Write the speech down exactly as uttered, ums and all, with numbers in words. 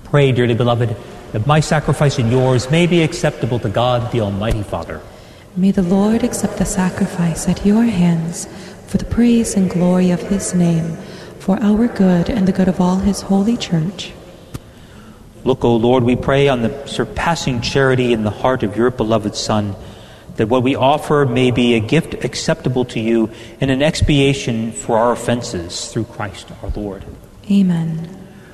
Pray, dearly beloved, that my sacrifice and yours may be acceptable to God, the Almighty Father. May the Lord accept the sacrifice at your hands for the praise and glory of his name, for our good and the good of all his holy church. Look, O Lord, we pray on the surpassing charity in the heart of your beloved Son, that what we offer may be a gift acceptable to you and an expiation for our offenses through Christ our Lord. Amen.